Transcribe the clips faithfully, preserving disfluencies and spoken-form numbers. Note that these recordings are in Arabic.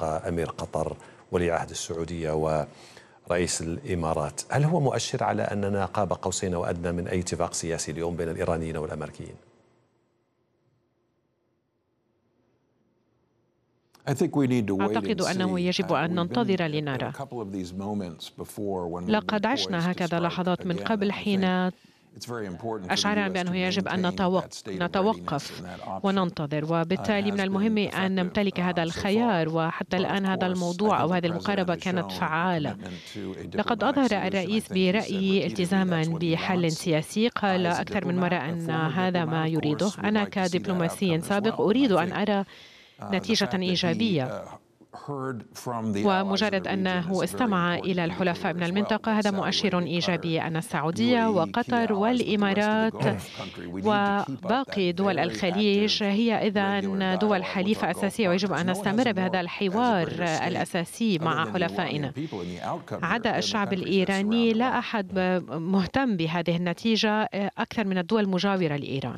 التقى أمير قطر ولي عهد السعودية ورئيس الإمارات، هل هو مؤشر على أننا قاب قوسين وأدنى من أي اتفاق سياسي اليوم بين الإيرانيين والأمريكيين؟ أعتقد أنه يجب أن ننتظر لنرى. لقد عشنا هكذا لحظات من قبل حين أشعرنا بأنه يجب أن نتوقف وننتظر، وبالتالي من المهم أن نمتلك هذا الخيار. وحتى الآن هذا الموضوع أو هذه المقاربة كانت فعالة. لقد أظهر الرئيس برأيي التزاما بحل سياسي، قال أكثر من مرة أن هذا ما يريده. أنا كدبلوماسي سابق أريد أن أرى نتيجة إيجابية، ومجرد أنه استمع إلى الحلفاء من المنطقة هذا مؤشر إيجابي. أن السعودية وقطر والإمارات وباقي دول الخليج هي إذن دول حليفة أساسية، ويجب أن نستمر بهذا الحوار الأساسي مع حلفائنا. عدا الشعب الإيراني لا أحد مهتم بهذه النتيجة أكثر من الدول المجاورة لإيران.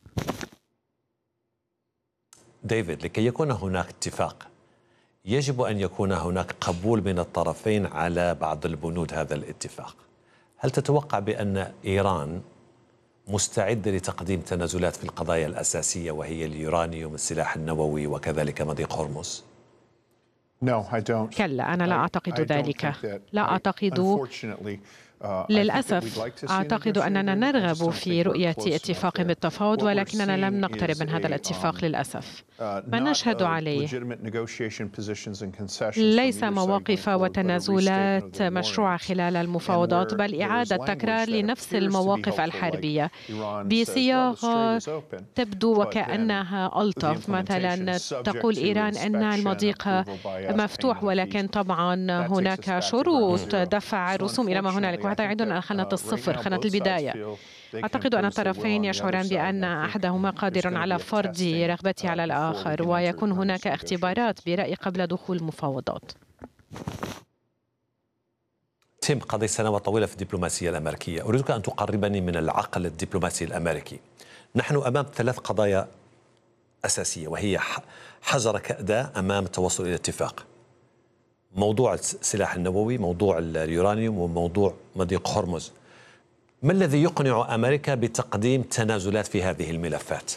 ديفيد، لكي يكون هناك اتفاق يجب أن يكون هناك قبول من الطرفين على بعض البنود هذا الاتفاق. هل تتوقع بأن إيران مستعدة لتقديم تنازلات في القضايا الأساسية وهي اليورانيوم، السلاح النووي، وكذلك مضيق هرمز؟ كلا، أنا لا أعتقد ذلك. لا أعتقد للأسف. أعتقد أننا نرغب في رؤية اتفاق بالتفاوض، ولكننا لم نقترب من هذا الاتفاق للأسف. ما نشهد عليه ليس مواقف وتنازلات مشروعة خلال المفاوضات، بل إعادة تكرار لنفس المواقف الحربية بصياغة تبدو وكأنها ألطف. مثلا تقول إيران أن المضيق مفتوح، ولكن طبعا هناك شروط دفع الرسوم إلى ما هنالك، وهذا يعيدنا خانة الصفر، خانة البداية. أعتقد أن الطرفين يشعران بأن أحدهما قادر على فرض رغبته على الآخر، ويكون هناك اختبارات برأيي قبل دخول المفاوضات. تيم، قضيت سنوات طويلة في الدبلوماسية الأمريكية، أريدك أن تقربني من العقل الدبلوماسي الأمريكي. نحن أمام ثلاث قضايا أساسية، وهي حجر كأداء أمام التوصل إلى اتفاق: موضوع السلاح النووي، موضوع اليورانيوم، وموضوع مضيق هرمز. ما الذي يقنع أمريكا بتقديم تنازلات في هذه الملفات؟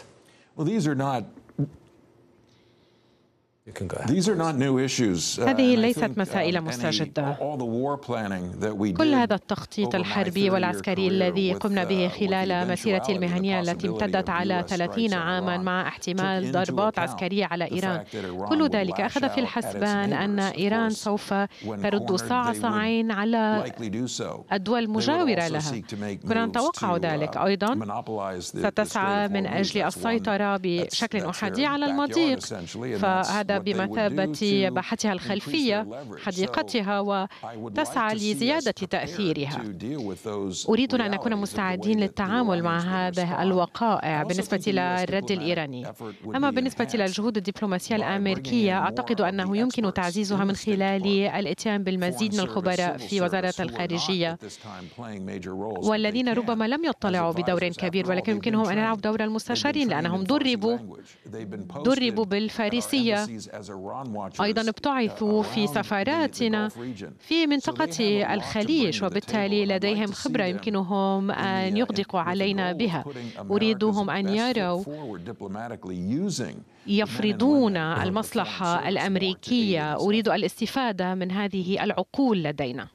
هذه ليست مسائل مستجدة. كل هذا التخطيط الحربي والعسكري الذي قمنا به خلال مسيرتي المهنية التي امتدت على ثلاثين عاما مع احتمال ضربات عسكرية على إيران، كل ذلك أخذ في الحسبان أن إيران سوف ترد صعصعين على الدول المجاورة لها. كنا نتوقع ذلك. أيضا ستسعى من أجل السيطرة بشكل أحادي على المضيق، فهذا بمثابة باحتها الخلفية، حديقتها، وتسعى لزيادة تأثيرها. أريدنا أن نكون مستعدين للتعامل مع هذه الوقائع بالنسبة للرد الإيراني. أما بالنسبة للجهود الدبلوماسية الأمريكية، أعتقد أنه يمكن تعزيزها من خلال الاتيان بالمزيد من الخبراء في وزارة الخارجية، والذين ربما لم يطلعوا بدور كبير، ولكن يمكنهم أن يلعبوا دور المستشارين لأنهم دربوا دربوا بالفارسية. أيضا ابتعثوا في سفاراتنا في منطقة الخليج، وبالتالي لديهم خبرة يمكنهم أن يغدقوا علينا بها. أريدهم أن يروا يفرضون المصلحة الأمريكية. أريد الاستفادة من هذه العقول لدينا.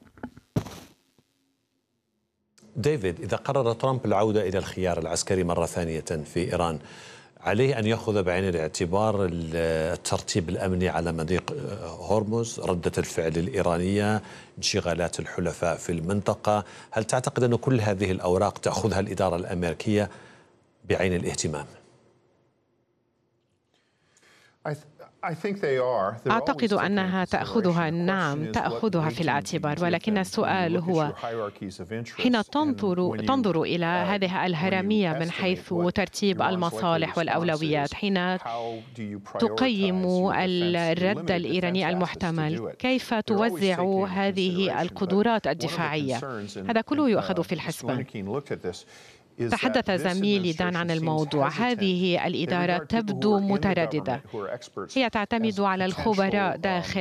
ديفيد، إذا قرر ترامب العودة إلى الخيار العسكري مرة ثانية في إيران، عليه أن يأخذ بعين الاعتبار الترتيب الأمني على مضيق هرمز، ردة الفعل الإيرانية، انشغالات الحلفاء في المنطقة. هل تعتقد أن كل هذه الأوراق تأخذها الإدارة الأمريكية بعين الاهتمام؟ أعتقد أنها تأخذها، نعم تأخذها في الاعتبار، ولكن السؤال هو حين تنظر تنظر إلى هذه الهرمية من حيث ترتيب المصالح والأولويات، حين تقيم الرد الإيراني المحتمل، كيف توزع هذه القدرات الدفاعية، هذا كله يؤخذ في الحسبان. تحدث زميلي دان عن الموضوع. هذه الإدارة تبدو مترددة، هي تعتمد على الخبراء داخل